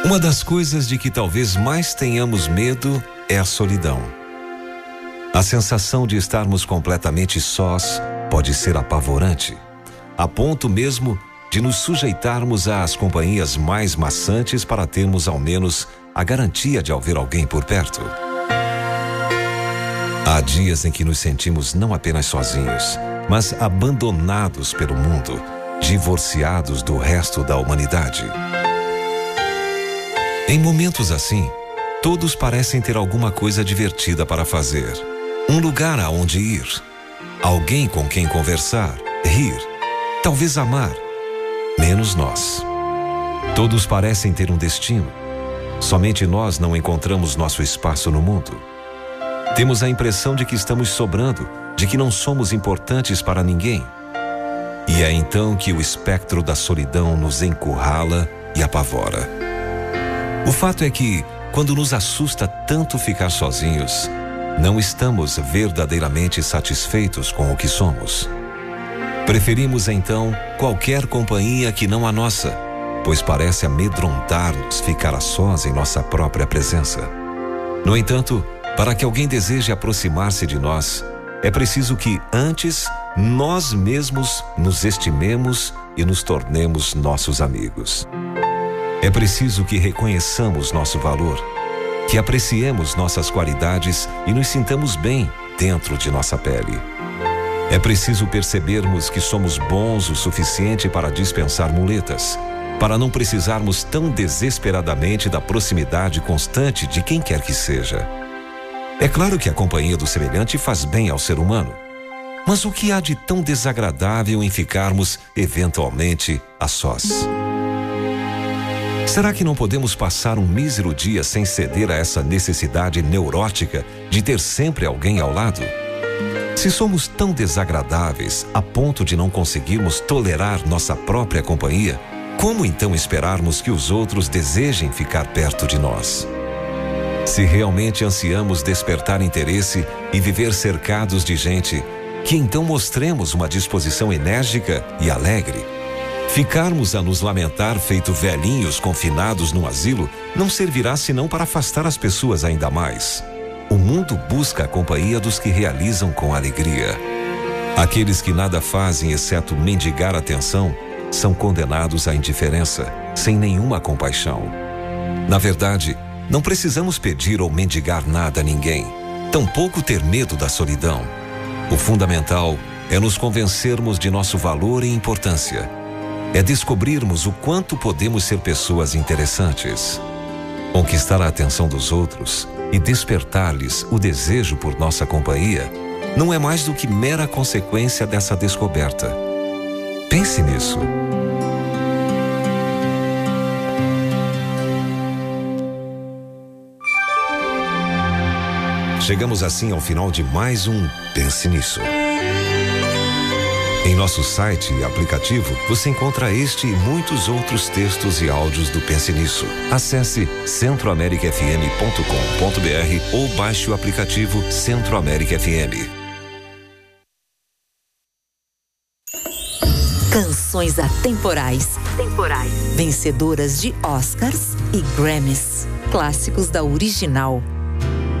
Uma das coisas de que talvez mais tenhamos medo é a solidão. A sensação de estarmos completamente sós pode ser apavorante, a ponto mesmo de nos sujeitarmos às companhias mais maçantes para termos ao menos a garantia de haver alguém por perto. Há dias em que nos sentimos não apenas sozinhos, mas abandonados pelo mundo, divorciados do resto da humanidade. Em momentos assim, todos parecem ter alguma coisa divertida para fazer, um lugar aonde ir, alguém com quem conversar, rir, talvez amar, menos nós. Todos parecem ter um destino. Somente nós não encontramos nosso espaço no mundo. Temos a impressão de que estamos sobrando, de que não somos importantes para ninguém. E é então que o espectro da solidão nos encurrala e apavora. O fato é que, quando nos assusta tanto ficar sozinhos, não estamos verdadeiramente satisfeitos com o que somos. Preferimos então qualquer companhia que não a nossa, pois parece amedrontar-nos ficar a sós em nossa própria presença. No entanto, para que alguém deseje aproximar-se de nós, é preciso que, antes, nós mesmos nos estimemos e nos tornemos nossos amigos. É preciso que reconheçamos nosso valor, que apreciemos nossas qualidades e nos sintamos bem dentro de nossa pele. É preciso percebermos que somos bons o suficiente para dispensar muletas, para não precisarmos tão desesperadamente da proximidade constante de quem quer que seja. É claro que a companhia do semelhante faz bem ao ser humano, mas o que há de tão desagradável em ficarmos, eventualmente, a sós? Será que não podemos passar um mísero dia sem ceder a essa necessidade neurótica de ter sempre alguém ao lado? Se somos tão desagradáveis a ponto de não conseguirmos tolerar nossa própria companhia, como então esperarmos que os outros desejem ficar perto de nós? Se realmente ansiamos despertar interesse e viver cercados de gente, que então mostremos uma disposição enérgica e alegre. Ficarmos a nos lamentar feito velhinhos confinados num asilo não servirá senão para afastar as pessoas ainda mais. O mundo busca a companhia dos que realizam com alegria. Aqueles que nada fazem exceto mendigar atenção são condenados à indiferença, sem nenhuma compaixão. Na verdade, não precisamos pedir ou mendigar nada a ninguém, tampouco ter medo da solidão. O fundamental é nos convencermos de nosso valor e importância. É descobrirmos o quanto podemos ser pessoas interessantes. Conquistar a atenção dos outros e despertar-lhes o desejo por nossa companhia não é mais do que mera consequência dessa descoberta. Pense nisso. Chegamos assim ao final de mais um Pense Nisso. Em nosso site e aplicativo, você encontra este e muitos outros textos e áudios do Pense Nisso. Acesse centroamericafm.com.br ou baixe o aplicativo Centro América FM. Canções atemporais, vencedoras de Oscars e Grammys, clássicos da original,